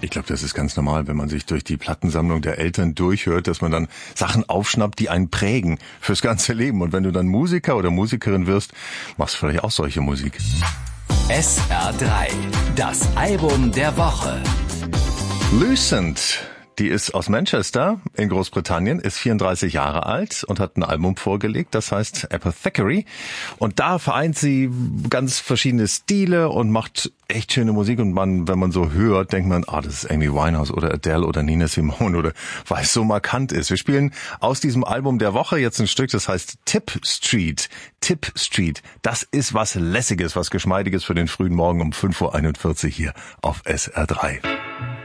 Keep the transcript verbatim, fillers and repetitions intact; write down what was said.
Ich glaube, das ist ganz normal, wenn man sich durch die Plattensammlung der Eltern durchhört, dass man dann Sachen aufschnappt, die einen prägen fürs ganze Leben. Und wenn du dann Musiker oder Musikerin wirst, machst du vielleicht auch solche Musik. S R drei, das Album der Woche. Lucent, die ist aus Manchester in Großbritannien, ist vierunddreißig Jahre alt und hat ein Album vorgelegt, das heißt Apothecary. Und da vereint sie ganz verschiedene Stile und macht echt schöne Musik. Und man, wenn man so hört, denkt man, ah, das ist Amy Winehouse oder Adele oder Nina Simone oder weil es so markant ist. Wir spielen aus diesem Album der Woche jetzt ein Stück, das heißt Tip Street. Tip Street, das ist was Lässiges, was Geschmeidiges für den frühen Morgen um fünf Uhr einundvierzig hier auf S R drei.